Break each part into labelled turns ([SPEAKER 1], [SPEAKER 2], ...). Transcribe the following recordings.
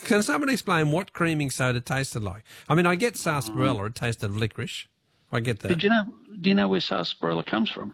[SPEAKER 1] Can someone explain what creaming soda tasted like? I mean, I get sarsaparilla. It tasted of licorice. I get that.
[SPEAKER 2] Do you know where sarsaparilla comes from?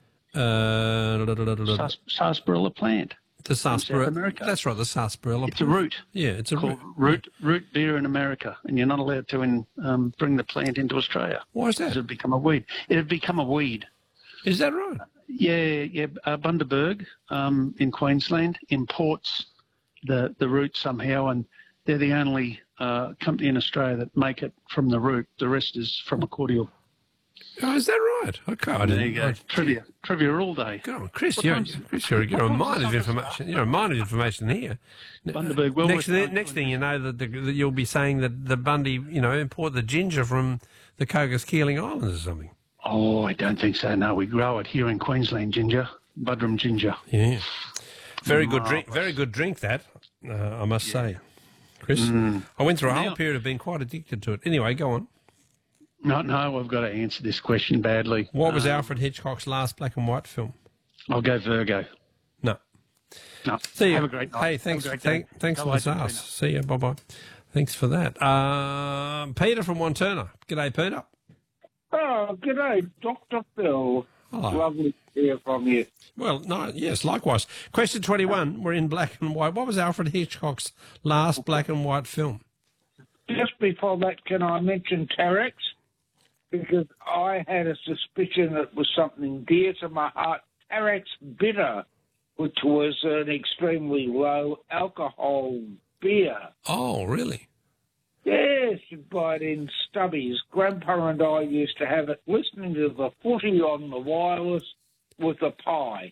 [SPEAKER 2] Sarsaparilla plant.
[SPEAKER 1] The sarsaparilla.
[SPEAKER 2] South America.
[SPEAKER 1] That's right, the sarsaparilla.
[SPEAKER 2] It's a root.
[SPEAKER 1] Yeah, it's a
[SPEAKER 2] called
[SPEAKER 1] root.
[SPEAKER 2] root beer in America, and you're not allowed to bring the plant into Australia.
[SPEAKER 1] Why is that?
[SPEAKER 2] It'd become a weed. It'd become a weed.
[SPEAKER 1] Is that right?
[SPEAKER 2] Yeah. Bundaberg in Queensland imports the root somehow, and they're the only company in Australia that make it from the root. The rest is from a cordial.
[SPEAKER 1] Oh, is that right? Okay,
[SPEAKER 2] There you go. Trivia all day.
[SPEAKER 1] Go on, Chris. You're a mine of information. You're a mine of information here.
[SPEAKER 2] Bundaberg.
[SPEAKER 1] Next thing you know, that you'll be saying that the Bundy, import the ginger from the Cocos Keeling Islands or something.
[SPEAKER 2] Oh, I don't think so. No, we grow it here in Queensland. Ginger, Budrum ginger.
[SPEAKER 1] Yeah, very good drink. Very good drink. That I must say, Chris. I went through a whole period of being quite addicted to it. Anyway, go on.
[SPEAKER 2] No, I've got to answer this question badly.
[SPEAKER 1] What was Alfred Hitchcock's last black and white film?
[SPEAKER 2] I'll go Virgo.
[SPEAKER 1] No.
[SPEAKER 2] See you. Have a great night.
[SPEAKER 1] Hey, thanks for this ask. See you. Bye-bye. Thanks for that. Peter from Wanturna. G'day, Peter.
[SPEAKER 3] Oh, g'day, Dr. Phil.
[SPEAKER 1] Hello.
[SPEAKER 3] Lovely to hear from you.
[SPEAKER 1] Well, no, yes, likewise. Question 21. We're in black and white. What was Alfred Hitchcock's last black and white film?
[SPEAKER 3] Just before that, can I mention Terex? Because I had a suspicion it was something dear to my heart. Terex Bitter, which was an extremely low alcohol beer.
[SPEAKER 1] Oh, really?
[SPEAKER 3] Yes, you buy it in stubbies. Grandpa and I used to have it listening to the footy on the wireless with a pie.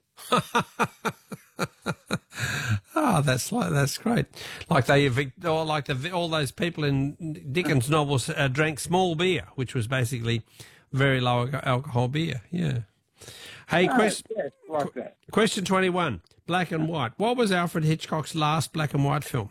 [SPEAKER 1] Oh, that's great. Like all those people in Dickens novels drank small beer, which was basically very low alcohol beer. Yeah. Hey,
[SPEAKER 3] yes, like that.
[SPEAKER 1] Question 21. Black and white. What was Alfred Hitchcock's last black and white film?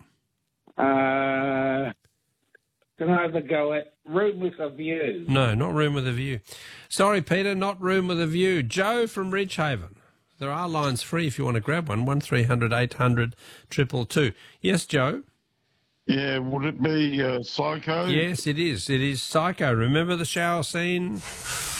[SPEAKER 3] Can I have a go at Room with a View?
[SPEAKER 1] No, not Room with a View. Sorry, Peter, not Room with a View. Joe from Ridgehaven. There are lines free if you want to grab one. 1300 800 222. Yes, Joe?
[SPEAKER 4] Yeah, would it be Psycho?
[SPEAKER 1] Yes, it is. It is Psycho. Remember the shower scene?